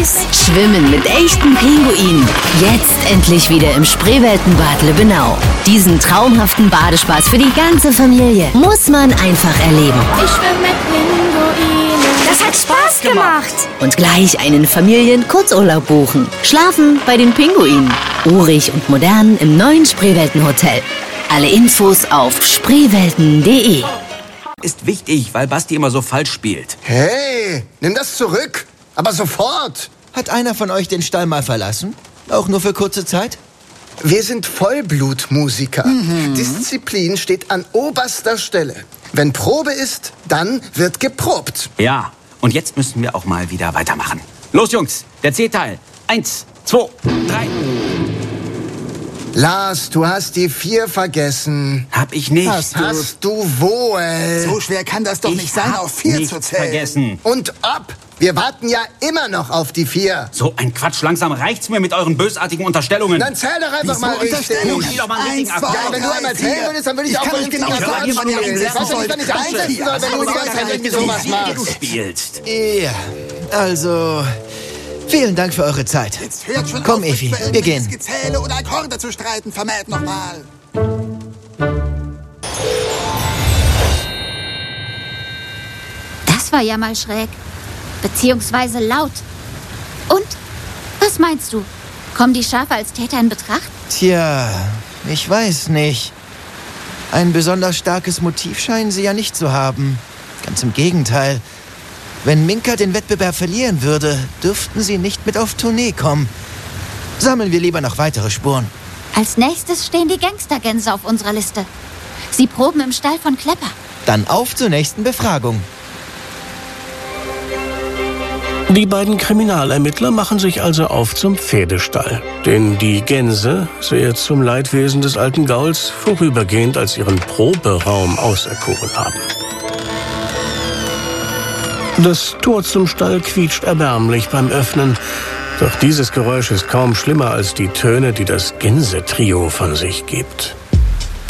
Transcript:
süß. Schwimmen mit echten Pinguinen. Jetzt endlich wieder im Spreeweltenbad Lübbenau. Diesen traumhaften Badespaß für die ganze Familie muss man einfach erleben. Ich schwimme mit Pinguinen. Das hat Spaß gemacht. Und gleich einen Familien-Kurzurlaub buchen. Schlafen bei den Pinguinen. Urig und modern im neuen Spreeweltenhotel. Alle Infos auf spreewelten.de. Ist wichtig, weil Basti immer so falsch spielt. Hey, nimm das zurück. Aber sofort. Hat einer von euch den Stall mal verlassen? Auch nur für kurze Zeit? Wir sind Vollblutmusiker. Disziplin steht an oberster Stelle. Wenn Probe ist, dann wird geprobt. Ja, und jetzt müssen wir auch mal wieder weitermachen. Los, Jungs, der C-Teil. 1, 2, 3. Lars, du hast die 4 vergessen. Hab ich nicht. Hast du wohl. So schwer kann das doch nicht sein, auf 4 zu zählen. Vergessen. Und ob? Wir warten ja immer noch auf die 4. So ein Quatsch, langsam reicht's mir mit euren bösartigen Unterstellungen. Dann zähl doch einfach mal richtig. Spiel doch mal einen richtigen Akkord. Ja, wenn du einmal zählen würdest, dann würde ich auch kann mal euch genau richtigen sagen, Akkord wann ihr spielen. Ich weiß einsetzen ja nicht, wann ich einsetzen soll, wenn du die ganze Zeit irgendwie sowas Du machst. spielst. Ja, also... Vielen Dank für eure Zeit. Jetzt hört schon Komm, auf, Evi, mit wir gehen. Gezähle oder Akkorde zu streiten, vermählt nochmal. Das war ja mal schräg. Beziehungsweise laut. Und? Was meinst du? Kommen die Schafe als Täter in Betracht? Tja, ich weiß nicht. Ein besonders starkes Motiv scheinen sie ja nicht zu haben. Ganz im Gegenteil. Wenn Minka den Wettbewerb verlieren würde, dürften sie nicht mit auf Tournee kommen. Sammeln wir lieber noch weitere Spuren. Als nächstes stehen die Gangstergänse auf unserer Liste. Sie proben im Stall von Klepper. Dann auf zur nächsten Befragung. Die beiden Kriminalermittler machen sich also auf zum Pferdestall, den die Gänse, sehr zum Leidwesen des alten Gauls, vorübergehend als ihren Proberaum auserkoren haben. Das Tor zum Stall quietscht erbärmlich beim Öffnen, doch dieses Geräusch ist kaum schlimmer als die Töne, die das Gänsetrio von sich gibt.